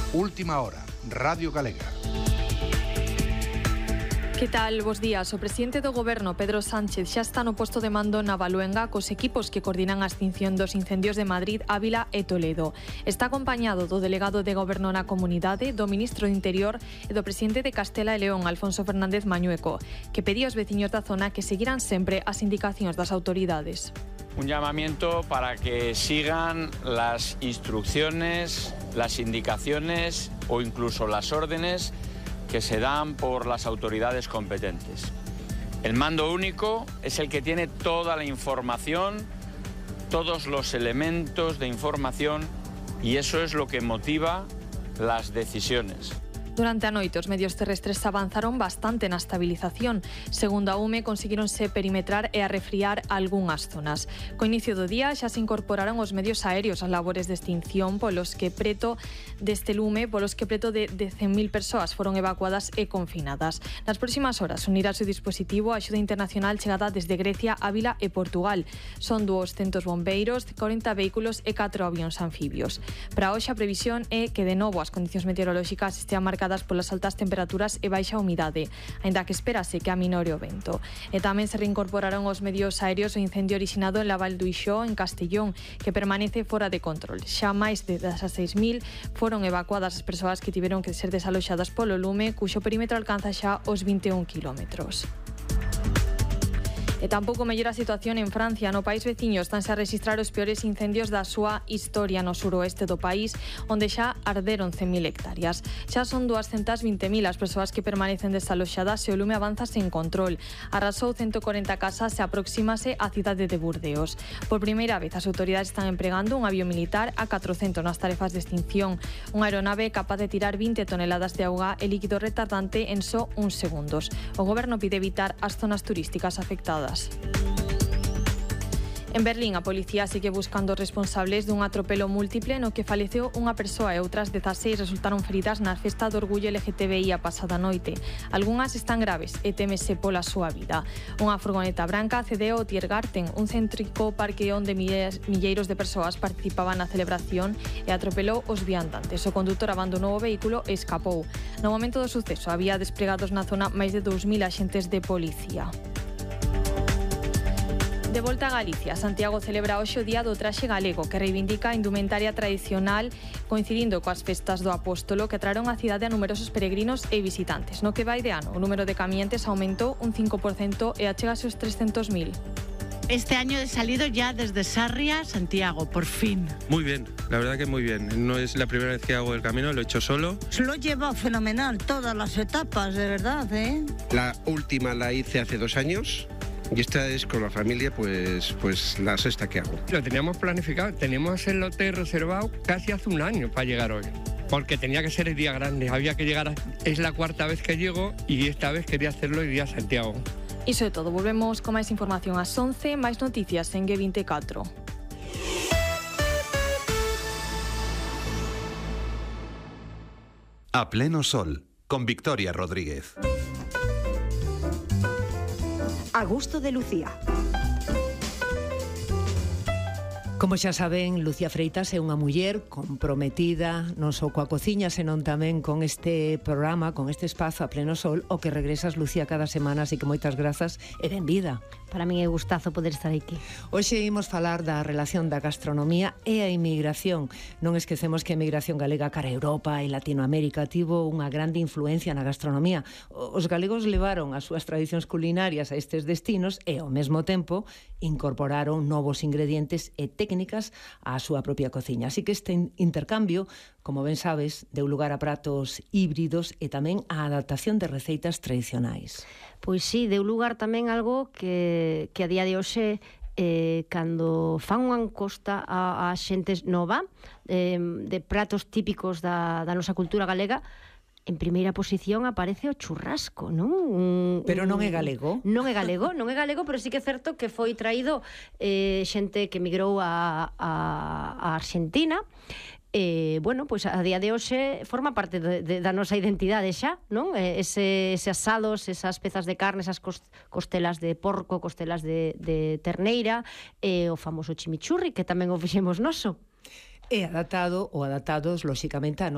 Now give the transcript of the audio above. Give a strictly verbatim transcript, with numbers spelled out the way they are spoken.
Última hora, Radio Galega. Que tal? Bos días. O presidente do Goberno, Pedro Sánchez, xa está no posto de mando na Valuenga cos equipos que coordinan a extinción dos incendios de Madrid, Ávila e Toledo. Está acompañado do delegado de Goberno na comunidade, do ministro do Interior e do presidente de Castela e León, Alfonso Fernández Mañueco, que pedía aos veciños da zona que seguiran sempre as indicacións das autoridades. Un llamamiento para que sigan las instrucciones, las indicaciones o incluso las órdenes que se dan por las autoridades competentes. El mando único es el que tiene toda la información, todos los elementos de información, y eso es lo que motiva las decisiones. Durante a noite, os medios terrestres avanzaron bastante na estabilización. Segundo a U M E, conseguironse perimetrar e arrefriar algunhas zonas. Co inicio do día xa se incorporaron os medios aéreos ás labores de extinción, polos que preto deste lume, polos que preto de, de cen mil persoas foron evacuadas e confinadas. Nas próximas horas unirá o seu dispositivo a axuda internacional chegada desde Grecia, Ávila e Portugal. Son doscentos bombeiros, corenta vehículos e catro avións anfibios. Para hoxe a previsión é que de novo as condicións meteorolóxicas estean marcadas polas altas temperaturas e baixa humidade, aínda que espérase que aminore o vento. E tamén se reincorporaron os medios aéreos o incendio orixinado en la Val do Ixó, en Castellón, que permanece fora de control. Xa máis de dezaseis mil foron evacuadas as persoas que tiveron que ser desaloxadas polo lume, cuxo perímetro alcanza xa os vinte e un quilómetros. E tampouco mellora a situación en Francia. No país veciño estanse a registrar os peores incendios da súa historia no suroeste do país, onde xa arderon cen mil hectáreas. Xa son doscientas vinte mil as persoas que permanecen desaloxadas e o lume avanza sen control. Arrasou ciento corenta casas e aproxímase á cidade de Burdeos. Por primeira vez, as autoridades están empregando un avión militar A catrocentos nas tarefas de extinción. Unha aeronave capaz de tirar vinte toneladas de auga e líquido retardante en só uns segundos. O goberno pide evitar as zonas turísticas afectadas. En Berlín, a policía sigue buscando responsables dun atropelo múltiple no que faleceu unha persoa e outras dezaseis resultaron feridas na festa do orgullo L G T B I a pasada noite. Algunhas están graves e témese pola súa vida. Unha furgoneta branca cedeu ao Tiergarten, un céntrico parque onde milleiros de persoas participaban na celebración, e atropelou os viandantes. O condutor abandonou o vehículo e escapou. No momento do suceso había desplegados na zona máis de dous mil axentes de policía. De volta a Galicia, Santiago celebra hoxe o Día do Traxe Galego, que reivindica a indumentaria tradicional coincidindo coas festas do Apóstolo, que traeron á cidade a numerosos peregrinos e visitantes. No que vai de ano, o número de camiñantes aumentou un cinco por cento e achegase aos trescentos mil. Este año he salido ya desde Sarria, Santiago, por fin. Muy bien, la verdad que muy bien. No es la primera vez que hago el camino, lo he hecho solo. Lo llevo fenomenal, todas las etapas, de verdad, ¿eh? La última la hice hace dos años. Y esta es con la familia, pues, pues la sexta que hago. Lo teníamos planificado, teníamos el hotel reservado casi hace un año para llegar hoy. Porque tenía que ser el día grande, había que llegar, a, es la cuarta vez que llego y esta vez quería hacerlo el día Santiago. Iso é todo, volvemos con máis información ás once, máis noticias en G veinticuatro. A pleno sol, con Victoria Rodríguez. A gusto de Lucía. Como xa saben, Lucía Freitas é unha muller comprometida non só coa cociña, senón tamén con este programa, con este espazo A Pleno Sol, o que regresas, Lucía, cada semana, así que moitas grazas e benvida. Para min é gustazo poder estar aquí. Hoxe imos falar da relación da gastronomía e a inmigración. Non esquecemos que a inmigración galega cara a Europa e Latinoamérica tivo unha grande influencia na gastronomía. Os galegos levaron as súas tradicións culinarias a estes destinos e, ao mesmo tempo, incorporaron novos ingredientes e técnicas á súa propia cociña. Así que este intercambio, como ben sabes, deu lugar a pratos híbridos e tamén a adaptación de receitas tradicionais. Pois sí, deu lugar tamén algo que, que a día de hoxe eh, cando fan unha encosta a, a xente nova eh, de pratos típicos da, da nosa cultura galega, en primeira posición aparece o churrasco, non? Un, pero non é galego. Non é galego, non é galego, pero sí que é certo que foi traído eh, xente que migrou a, a, a Argentina. Eh, bueno, pois a día de hoxe forma parte de, de, da nosa identidade xa, non? Ese, ese asados, esas pezas de carne, esas costelas de porco, costelas de, de terneira, e o famoso chimichurri, que tamén o fixemos noso. É adaptado ou adaptados, lóxicamente, a